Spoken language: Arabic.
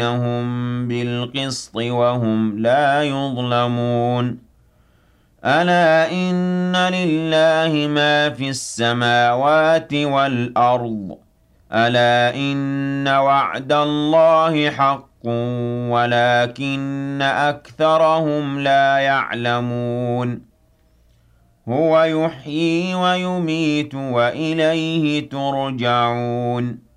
هم بالقسط وهم لا يظلمون ألا إن لله ما في السماوات والأرض ألا إن وعد الله حق ولكن أكثرهم لا يعلمون هو يحيي ويميت وإليه ترجعون